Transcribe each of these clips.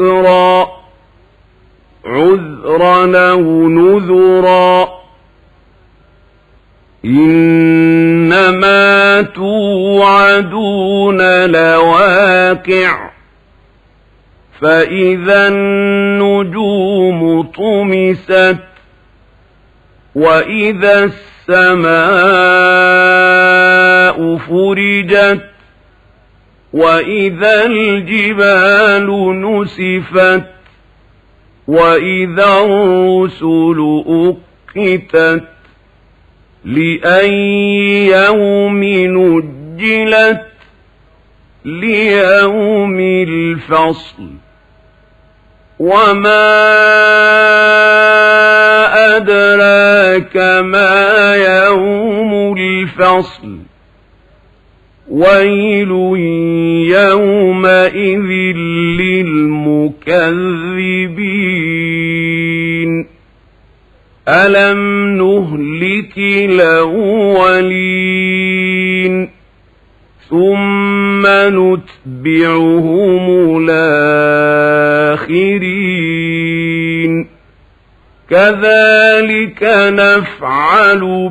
عذرا أو نذرا إنما توعدون لواقع فإذا النجوم طمست وإذا السماء فرجت وإذا الجبال نسفت وإذا الرسل أقتت لأي يوم نجلت ليوم الفصل وما أدراك ما يوم الفصل ويل يومئذ للمكذبين ألم نهلك الأولين ثم نتبعهم الآخرين كذلك نفعل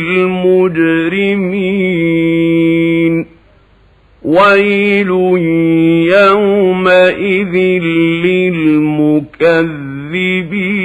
بالمجرمين ويل يومئذ للمكذبين